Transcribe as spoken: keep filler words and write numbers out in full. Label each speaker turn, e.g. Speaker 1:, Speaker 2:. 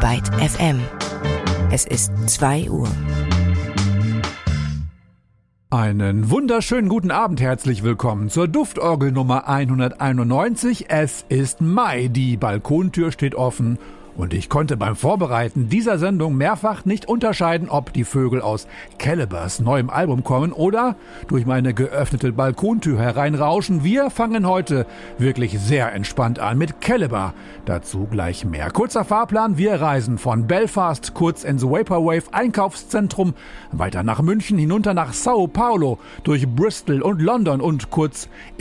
Speaker 1: Byte F M. Es ist zwei Uhr.
Speaker 2: Einen wunderschönen guten Abend, herzlich willkommen zur Duftorgel Nummer hunderteinundneunzig. Es ist Mai, die Balkontür steht offen und ich konnte beim Vorbereiten dieser Sendung mehrfach nicht unterscheiden, ob die Vögel aus Calibers neuem Album kommen oder durch meine geöffnete Balkontür hereinrauschen. Wir fangen heute wirklich sehr entspannt an mit Caliber. Dazu gleich mehr. Kurzer Fahrplan, wir reisen von Belfast kurz ins Vaporwave Einkaufszentrum, weiter nach München, hinunter nach Sao Paulo, durch Bristol und London und kurz